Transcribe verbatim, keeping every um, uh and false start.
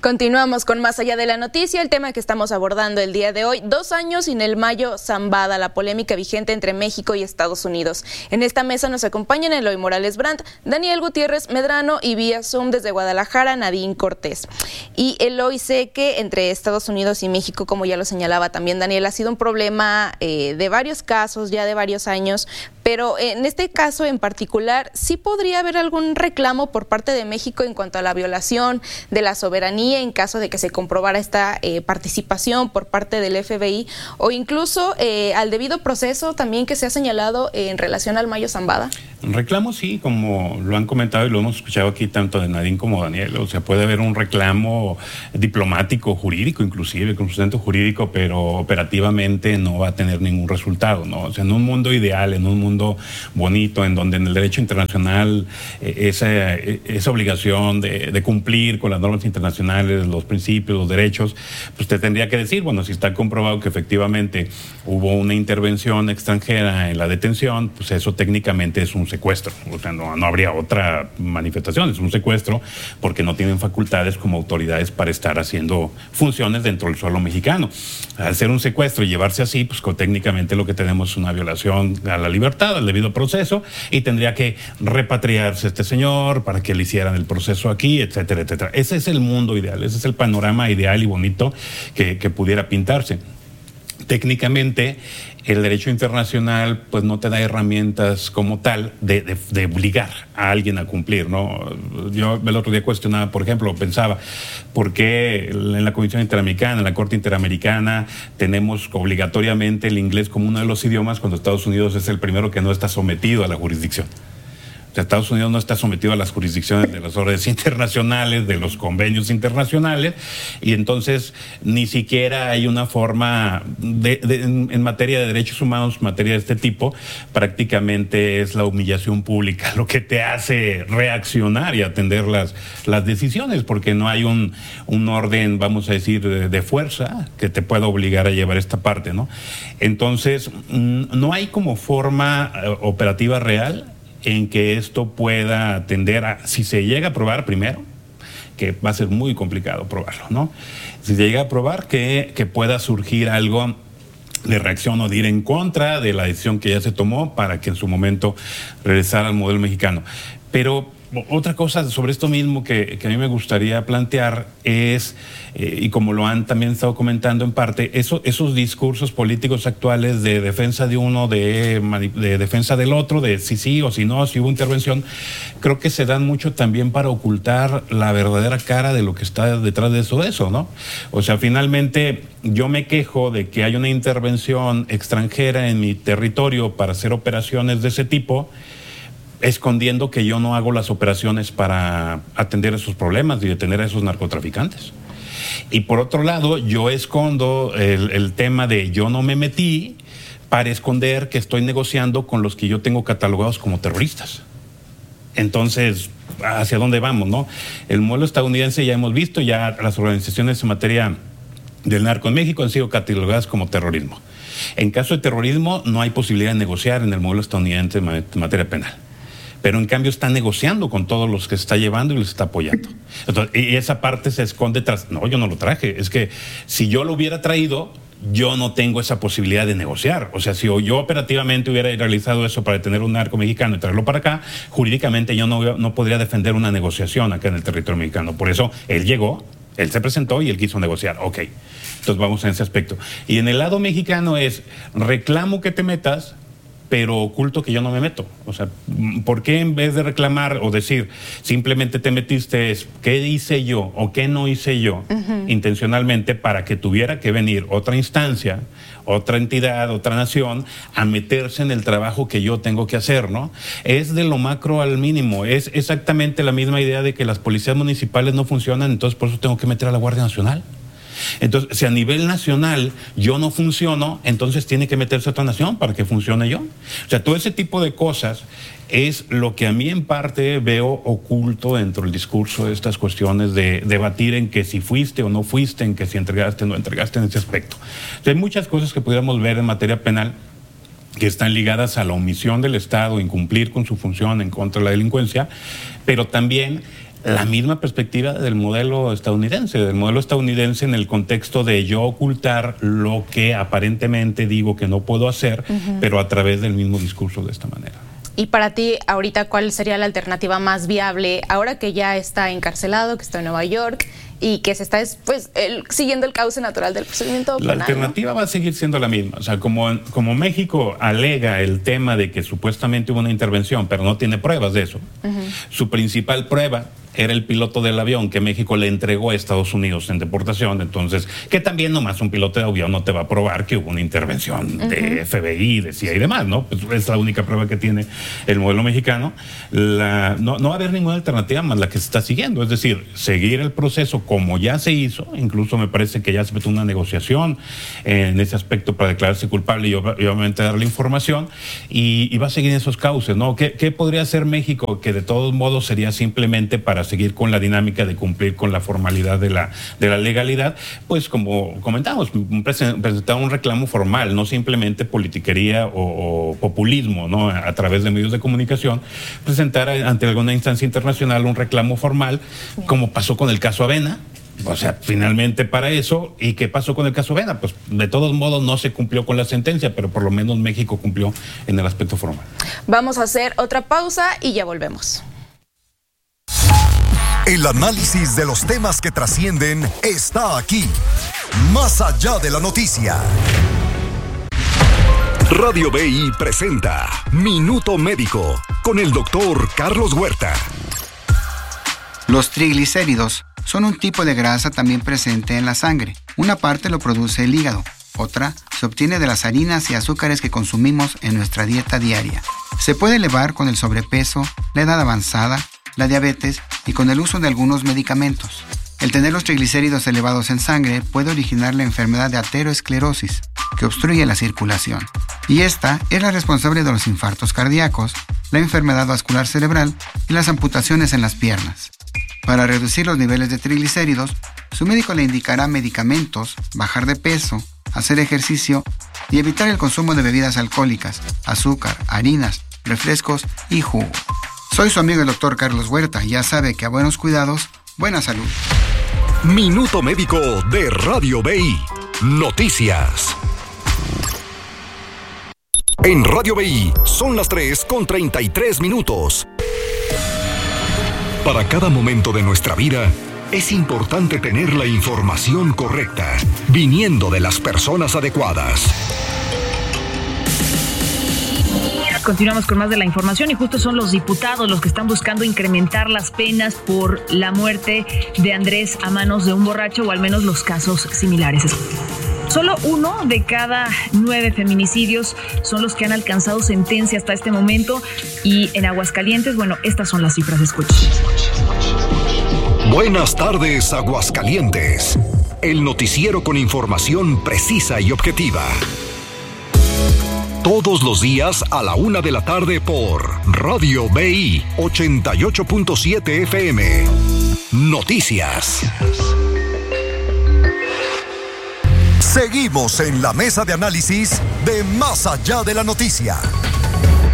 Continuamos con Más Allá de la Noticia, el tema que estamos abordando el día de hoy, dos años sin el Mayo Zambada, la polémica vigente entre México y Estados Unidos. En esta mesa nos acompañan Eloy Morales Brandt, Daniel Gutiérrez Medrano y vía Zoom desde Guadalajara, Nadine Cortés. Y Eloy, sé que entre Estados Unidos y México, como ya lo señalaba también Daniel, ha sido un problema eh, de varios casos, ya de varios años, pero en este caso en particular, ¿sí podría haber algún reclamo por parte de México en cuanto a la violación de la soberanía en caso de que se comprobara esta eh, participación por parte del F B I o incluso eh, al debido proceso también que se ha señalado eh, en relación al Mayo Zambada? Reclamo sí, como lo han comentado y lo hemos escuchado aquí tanto de Nadine como Daniel, o sea, puede haber un reclamo diplomático, jurídico inclusive, con sustento jurídico, pero operativamente no va a tener ningún resultado, ¿no? O sea, en un mundo ideal, en un mundo bonito, en donde en el derecho internacional eh, esa, esa obligación de, de cumplir con las normas internacionales, los principios, los derechos, pues te tendría que decir, bueno, si está comprobado que efectivamente hubo una intervención extranjera en la detención, pues eso técnicamente es un secuestro, o sea, no, no habría otra manifestación, es un secuestro porque no tienen facultades como autoridades para estar haciendo funciones dentro del suelo mexicano. Al ser un secuestro y llevarse así, pues técnicamente lo que tenemos es una violación a la libertad, al debido proceso, y tendría que repatriarse este señor para que le hicieran el proceso aquí, etcétera, etcétera. Ese es el mundo ideal, ese es el panorama ideal y bonito que, que pudiera pintarse. Técnicamente, el derecho internacional pues no te da herramientas como tal de, de, de obligar a alguien a cumplir, ¿no? Yo el otro día cuestionaba, por ejemplo, pensaba, ¿por qué en la Comisión Interamericana, en la Corte Interamericana, tenemos obligatoriamente el inglés como uno de los idiomas cuando Estados Unidos es el primero que no está sometido a la jurisdicción? O sea, Estados Unidos no está sometido a las jurisdicciones de las órdenes internacionales, de los convenios internacionales, y entonces ni siquiera hay una forma de, de, en, en materia de derechos humanos, materia de este tipo, prácticamente es la humillación pública lo que te hace reaccionar y atender las, las decisiones, porque no hay un, un orden, vamos a decir, de, de fuerza que te pueda obligar a llevar esta parte, ¿no? Entonces, no hay como forma eh, operativa real en que esto pueda atender a, si se llega a probar primero, que va a ser muy complicado probarlo, ¿no? Si se llega a probar que, que pueda surgir algo de reacción o de ir en contra de la decisión que ya se tomó para que en su momento regresara al modelo mexicano. Pero otra cosa sobre esto mismo que, que a mí me gustaría plantear es, eh, y como lo han también estado comentando en parte, eso, esos discursos políticos actuales de defensa de uno, de, de defensa del otro, de si sí o si no, si hubo intervención, creo que se dan mucho también para ocultar la verdadera cara de lo que está detrás de todo eso, ¿no? O sea, finalmente yo me quejo de que hay una intervención extranjera en mi territorio para hacer operaciones de ese tipo, escondiendo que yo no hago las operaciones para atender esos problemas y detener a esos narcotraficantes. Y por otro lado, yo escondo el, el tema de yo no me metí para esconder que estoy negociando con los que yo tengo catalogados como terroristas. Entonces, ¿hacia dónde vamos, no? El modelo estadounidense ya hemos visto, ya las organizaciones en materia del narco en México han sido catalogadas como terrorismo. En caso de terrorismo, no hay posibilidad de negociar en el modelo estadounidense en materia penal. Pero en cambio está negociando con todos los que se está llevando y les está apoyando. Entonces, y esa parte se esconde tras, no, yo no lo traje, es que si yo lo hubiera traído, yo no tengo esa posibilidad de negociar. O sea, si yo operativamente hubiera realizado eso para detener un narco mexicano y traerlo para acá, jurídicamente yo no, no podría defender una negociación acá en el territorio mexicano. Por eso él llegó, él se presentó y él quiso negociar. Ok, entonces vamos en ese aspecto. Y en el lado mexicano es, reclamo que te metas, pero oculto que yo no me meto. O sea, ¿por qué en vez de reclamar o decir simplemente te metiste es qué hice yo o qué no hice yo uh-huh. intencionalmente para que tuviera que venir otra instancia, otra entidad, otra nación a meterse en el trabajo que yo tengo que hacer, ¿no? Es de lo macro al mínimo, es exactamente la misma idea de que las policías municipales no funcionan, entonces por eso tengo que meter a la Guardia Nacional. Entonces, si a nivel nacional yo no funciono, entonces tiene que meterse otra nación para que funcione yo. O sea, todo ese tipo de cosas es lo que a mí en parte veo oculto dentro del discurso de estas cuestiones de debatir en que si fuiste o no fuiste, en que si entregaste o no entregaste en ese aspecto. O sea, hay muchas cosas que pudiéramos ver en materia penal que están ligadas a la omisión del Estado, incumplir con su función en contra de la delincuencia, pero también la misma perspectiva del modelo estadounidense, del modelo estadounidense en el contexto de yo ocultar lo que aparentemente digo que no puedo hacer, uh-huh. pero a través del mismo discurso de esta manera. Y para ti, ahorita, ¿cuál sería la alternativa más viable ahora que ya está encarcelado, que está en Nueva York y que se está pues el, siguiendo el cauce natural del procedimiento penal? La alternativa, ¿no?, va a seguir siendo la misma. O sea, como, como México alega el tema de que supuestamente hubo una intervención, pero no tiene pruebas de eso, uh-huh. su principal prueba era el piloto del avión que México le entregó a Estados Unidos en deportación. Entonces, que también nomás un piloto de avión no te va a probar que hubo una intervención uh-huh. de F B I, de C I A y demás, ¿no? Pues es la única prueba que tiene el modelo mexicano. La, no, no va a haber ninguna alternativa más la que se está siguiendo, es decir, seguir el proceso como ya se hizo. Incluso me parece que ya se metió una negociación en ese aspecto para declararse culpable y, y obviamente darle información, y, y va a seguir esos cauces, ¿no? ¿Qué, qué podría hacer México? Que de todos modos sería simplemente para seguir con la dinámica de cumplir con la formalidad de la, de la legalidad, pues como comentamos, presentar un reclamo formal, no simplemente politiquería o, o populismo, ¿no? A través de medios de comunicación, presentar ante alguna instancia internacional un reclamo formal, como pasó con el caso Avena. O sea, finalmente para eso. ¿Y qué pasó con el caso Avena? Pues de todos modos no se cumplió con la sentencia, pero por lo menos México cumplió en el aspecto formal. Vamos a hacer otra pausa y ya volvemos. El análisis de los temas que trascienden está aquí, más allá de la noticia. Radio B I presenta Minuto Médico con el doctor Carlos Huerta. Los triglicéridos son un tipo de grasa también presente en la sangre. Una parte lo produce el hígado, otra se obtiene de las harinas y azúcares que consumimos en nuestra dieta diaria. Se puede elevar con el sobrepeso, la edad avanzada, la diabetes y con el uso de algunos medicamentos. El tener los triglicéridos elevados en sangre puede originar la enfermedad de aterosclerosis, que obstruye la circulación. Y esta es la responsable de los infartos cardíacos, la enfermedad vascular cerebral y las amputaciones en las piernas. Para reducir los niveles de triglicéridos, su médico le indicará medicamentos, bajar de peso, hacer ejercicio y evitar el consumo de bebidas alcohólicas, azúcar, harinas, refrescos y jugo. Soy su amigo el doctor Carlos Huerta y ya sabe que a buenos cuidados, buena salud. Minuto Médico de Radio B I. Noticias. En Radio B I son las tres con treinta y tres minutos. Para cada momento de nuestra vida, es importante tener la información correcta, viniendo de las personas adecuadas. Continuamos con más de la información y justo son los diputados los que están buscando incrementar las penas por la muerte de Andrés a manos de un borracho, o al menos los casos similares. Solo uno de cada nueve feminicidios son los que han alcanzado sentencia hasta este momento, y en Aguascalientes, bueno, estas son las cifras. Escuchen. Buenas tardes, Aguascalientes. El noticiero con información precisa y objetiva. Todos los días a la una de la tarde por Radio B I ochenta y ocho punto siete F M. Noticias. Seguimos en la mesa de análisis de Más Allá de la Noticia.